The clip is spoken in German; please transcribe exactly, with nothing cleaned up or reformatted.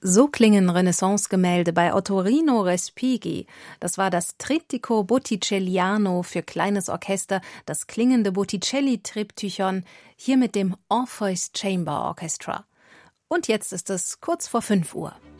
So klingen Renaissance-Gemälde bei Ottorino Respighi. Das war das Trittico Botticelliano für kleines Orchester, das klingende Botticelli-Triptychon, hier mit dem Orpheus Chamber Orchestra. Und jetzt ist es kurz vor fünf Uhr.